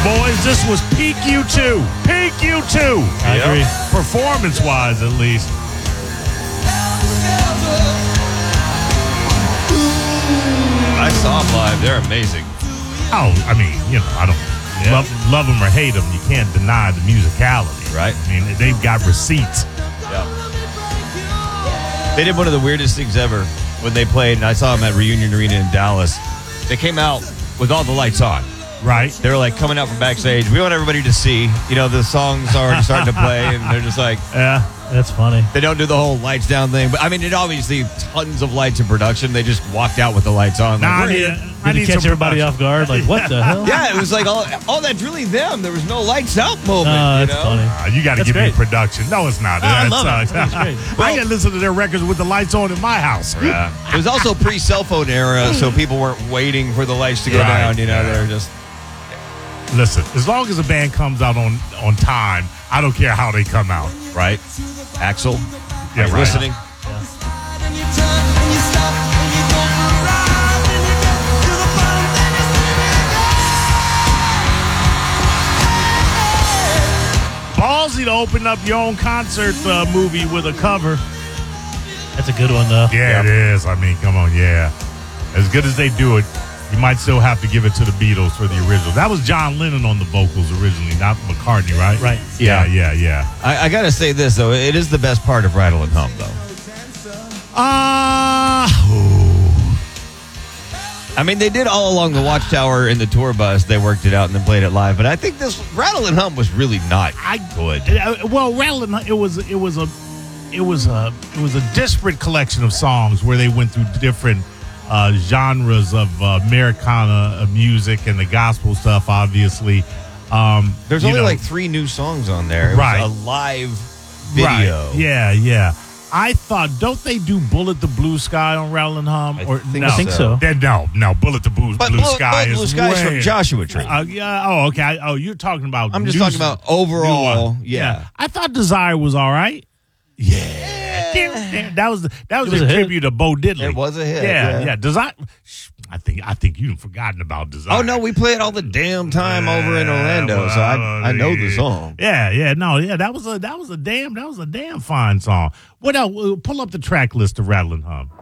Boys, this was peak U2. Peak U2. I agree. Performance-wise, at least. I saw them live. They're amazing. Oh, I mean, I don't love them or hate them. You can't deny the musicality. Right. I mean, they've got receipts. Yeah. They did one of the weirdest things ever when they played, and I saw them at Reunion Arena in Dallas. They came out with all the lights on. Right. They were like coming out from backstage. We want everybody to see, the song's already starting to play, and they're just like, Yeah. That's funny. they don't do the whole lights down thing. But I mean, it obviously tons of lights in production. They just walked out with the lights on. Like, Nah, we're here. Did you catch everybody off guard? Like, what the hell? Yeah, it was like all that's really them. There was no lights out moment. That's funny. You got to That's give me great. production. No, it's not. I That's, love it. That's great. I can listen to their records with the lights on in my house. Yeah. It was also pre-cell phone era, so people weren't waiting for the lights to go Right, down. yeah. They were just. Listen, as long as a band comes out on time, I don't care how they come out. Right? Axel? Yeah, are you right. listening? Ballsy to open up your own concert movie with a cover. That's a good one, though. Yeah, it is. I mean, come on, yeah. As good as they do it, you might still have to give it to the Beatles for the original. That was John Lennon on the vocals originally, not McCartney, right? Right. Yeah. I got to say this, though. It is the best part of Rattle and Hum, though. I mean, they did all along the Watchtower in the tour bus. They worked it out and then played it live. But I think this Rattle and Hum was really not good. Well, Rattle and it was a disparate collection of songs where they went through different genres of Americana music and the gospel stuff, obviously. There's only like 3 new songs on there. It Right. was a live video. Right. Yeah. I thought, don't they do Bullet the Blue Sky on Rattle and Hum? I think so. No, Bullet the Blue Sky is Blue Sky is from Joshua Tree. Yeah. Oh, okay. You're talking about. I'm just new- talking about overall. Yeah. I thought Desire was all right. Yeah. That was was a a hit. tribute to Bo Diddley. It was a hit. Yeah. Desire. I think you've forgotten about Desire. Oh, no, we play it all the damn time over in Orlando, so I know the song. Yeah. That was a damn fine song. What else? Pull up the track list of Rattle and Hum.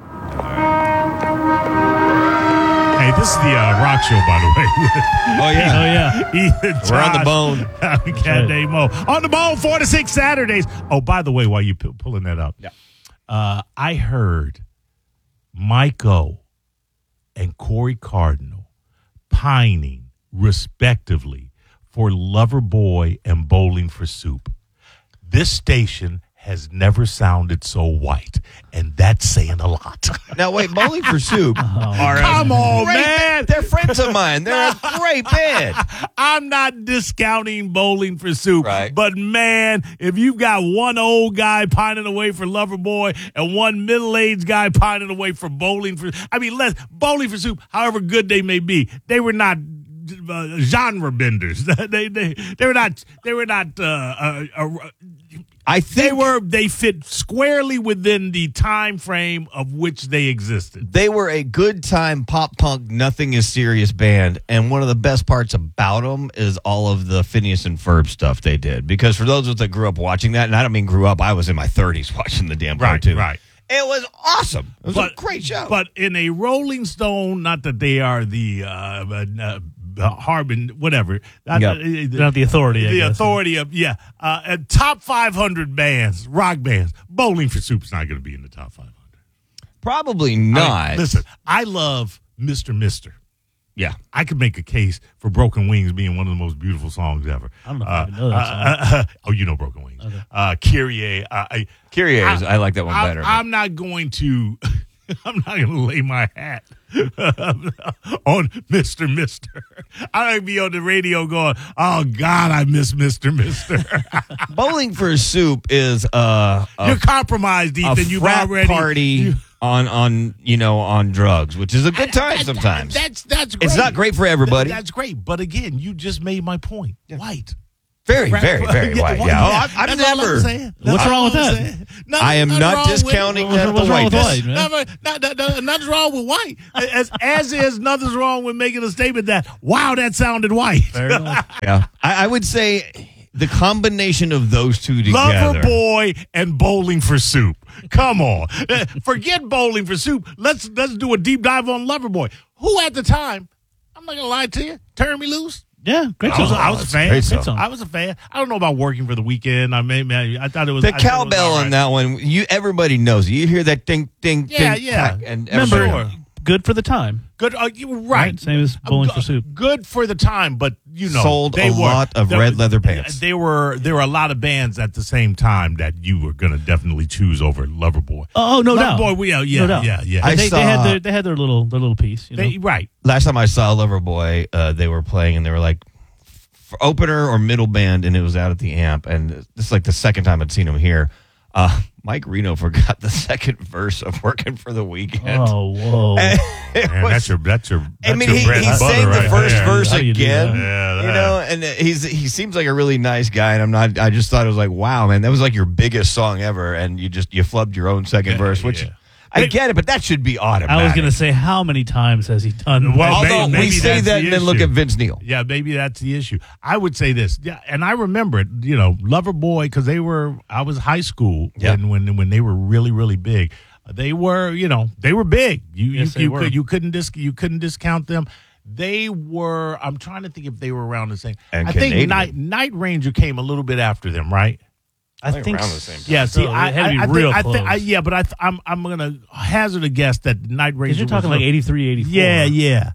Hey, this is the rock show, by the way. Oh, yeah. Oh, yeah. Ethan, We're on the Josh, bone. Cat Day Mo. On the bone, 4 to 6 Saturdays. Oh, by the way, while you pulling that up, I heard Mike O and Corey Cardinal pining, respectively, for Loverboy and Bowling for Soup. This station has never sounded so white, and that's saying a lot. Now, wait, Bowling for Soup. Come on, man. They're friends of mine. They're a great band. I'm not discounting Bowling for Soup, Right. but man, if you've got one old guy pining away for Loverboy and one middle-aged guy pining away for Bowling for for Soup, however good they may be, they were not genre benders. they were not. I think They fit squarely within the time frame of which they existed. they were a good time pop punk, nothing is serious band. And one of the best parts about them is all of the Phineas and Ferb stuff they did. Because for those of us that grew up watching that, and I don't mean grew up, I was in my 30s watching the damn cartoon. Right. It was awesome. It was a great show. But in a Rolling Stone, not that they are the Harbin, whatever. Not the authority, I The guess. authority of, top 500 bands, rock bands. Bowling for Soup's not going to be in the top 500. Probably not. Listen, I love Mr. Mister. Yeah. I could make a case for Broken Wings being one of the most beautiful songs ever. I don't know if I even know that song. You know Broken Wings. Okay. Kyrie. Kyrie, I like that one better. I'm not going to lay my hat on Mr. Mister. I don't be on the radio going, oh God, I miss Mr. Mister. Bowling for Soup is You're compromised, a Ethan. You've frat already party on drugs, which is a good time sometimes. That's great. It's not great for everybody. That's great, but again, you just made my point. White. Very, very, very white. Yeah. Oh, I've never. What's wrong with that? I am not discounting the whiteness. Nothing's wrong with white. As is, nothing's wrong with making a statement that, wow, that sounded white. Yeah. I would say the combination of those two together. Loverboy and Bowling for Soup. Come on. Forget Bowling for Soup. Let's do a deep dive on Loverboy. Who at the time, I'm not going to lie to you, turned me loose. Yeah, great song. I was a fan. Great song. I was a fan. I don't know about Working for the Weekend. I thought it was the cowbell on that one. Everybody knows. You hear that ding, ding, yeah, ding, yeah. tack, and Remember, good for the time. Good, you were right. Same as Bowling for Soup. Good for the time, but sold a lot of red leather pants. There were a lot of bands at the same time that you were going to definitely choose over Loverboy. Oh, no doubt. Loverboy, yeah. They had their little piece. You know? Right. Last time I saw Loverboy, they were playing, and they were like, for opener or middle band, and it was out at the Amp, and this is like the second time I'd seen him here. Mike Reno forgot the second verse of Working for the Weekend. Oh, whoa! Man, that's your bread and he butter sang right the first there. verse you again. Yeah, and he seems like a really nice guy, and I just thought it was like, wow, man, that was like your biggest song ever, and you flubbed your own second verse, which. Yeah. I get it, but that should be automatic. I was going to say, how many times has he done? Well, although maybe we say that and then look at Vince Neil. Yeah, maybe that's the issue. I would say this, and I remember it. Loverboy, because I was high school when they were really, really big. They were big. You couldn't discount them. They were. I'm trying to think if they were around the same. And I think Night Ranger came a little bit after them, right? I think around the same time. Yeah, see, it had to be real close. But I'm gonna hazard a guess that Night Ranger. You're talking like 83, 84. Yeah.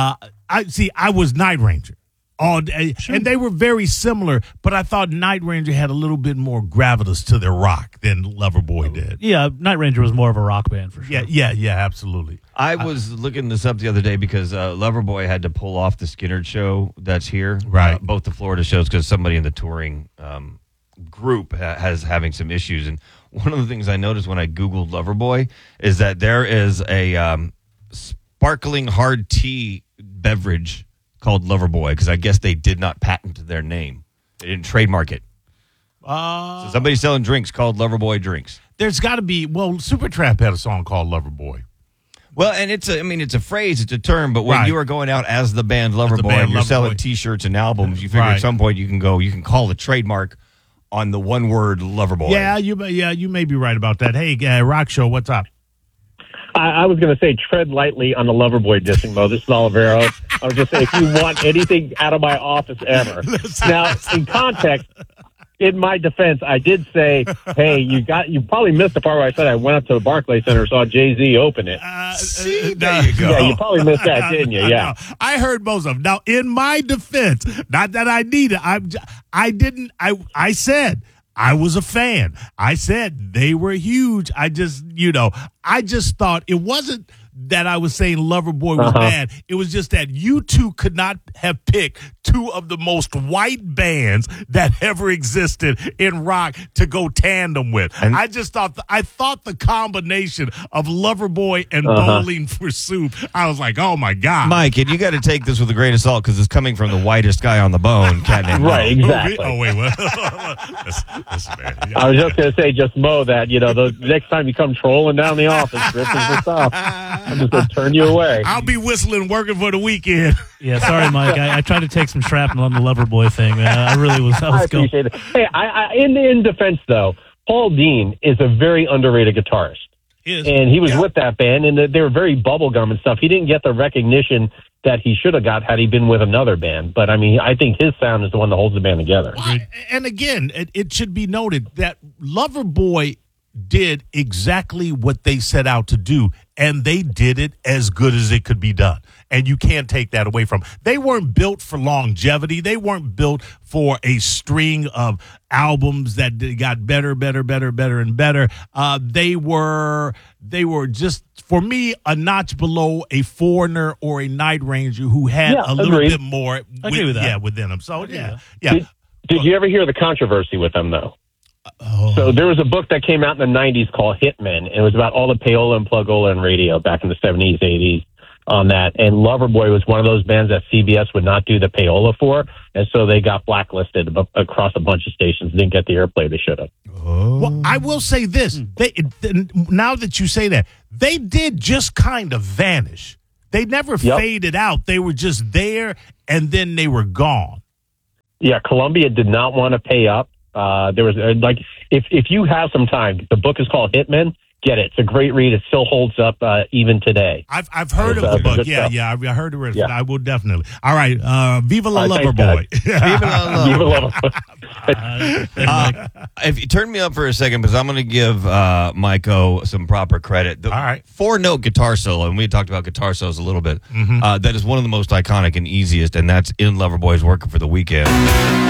I was Night Ranger all day, and they were very similar. But I thought Night Ranger had a little bit more gravitas to their rock than Loverboy did. Yeah, Night Ranger was more of a rock band for sure. Yeah, absolutely. I was looking this up the other day because Loverboy had to pull off the Skinner show that's here, right? Both the Florida shows because somebody in the touring. Group has having some issues, and one of the things I noticed when I googled Loverboy is that there is a sparkling hard tea beverage called Loverboy because I guess they did not patent their name. They didn't trademark it. So somebody's selling drinks called Loverboy drinks. There's got to be. Well, Supertramp had a song called Loverboy. Well, and it's a phrase, it's a term, but when you are going out as the band Loverboy and you're selling T-shirts and albums, you figure at some point you can call the trademark on the one word Loverboy. Yeah, you may be right about that. Hey, Rock Show, what's up? I was going to say tread lightly on the Loverboy dissing, Mo. This is Olivero. I was going to say if you want anything out of my office ever. Now, in context, in my defense, I did say, hey, you probably missed the part where I said I went up to the Barclays Center, saw Jay-Z open it. There you go. Yeah, you probably missed that, didn't you? Yeah. I heard most of them. Now, in my defense, not that I need it, I said I was a fan. I said they were huge. I just thought it wasn't that I was saying Loverboy was bad. It was just that you two could not have picked two of the most white bands that ever existed in rock to go tandem with. And I just thought the combination of Loverboy and Bowling for Soup, I was like, oh my God. Mike, and you got to take this with a grain of salt because it's coming from the whitest guy on the bone, Cat named Right, exactly. Oh, wait, what? I was just going to say, just Mo, that, the next time you come trolling down the office, ripping this up, I'm just going to turn you away. I'll be whistling Working for the Weekend. Yeah, sorry, Mike. I tried to take some shrapnel on the Loverboy thing, man. I appreciate it. Hey, in defense, though, Paul Dean is a very underrated guitarist. And he was with that band, and they were very bubblegum and stuff. He didn't get the recognition that he should have got had he been with another band. But, I think his sound is the one that holds the band together. And again, it should be noted that Loverboy did exactly what they set out to do, and they did it as good as it could be done. And you can't take that away from them. They weren't built for longevity. They weren't built for a string of albums that got better, and better. They were just, for me, a notch below a Foreigner or a Night Ranger who had a little bit more within them. So, yeah. Did you ever hear the controversy with them, though? So there was a book that came out in the 90s called Hitmen, and it was about all the payola and plugola and radio back in the 70s, 80s. on that. And Loverboy was one of those bands that CBS would not do the payola for, and so they got blacklisted across a bunch of stations. Didn't get the airplay they should have. Well, I will say this. Now that you say that, they did just kind of vanish. They never faded out. They were just there, and then they were gone. Yeah, Columbia did not want to pay up. There was if you have some time, the book is called Hitman. Get it. It's a great read. It still holds up even today. I've heard of the book. Yeah, I heard of it. Yeah. I will definitely. All right. Viva la Loverboy. Viva la Viva la If you turn me up for a second, because I'm going to give Mike-O some proper credit. All right. 4-note guitar solo, and we talked about guitar solos a little bit. That is one of the most iconic and easiest, and that's in Loverboy's Working for the Weekend.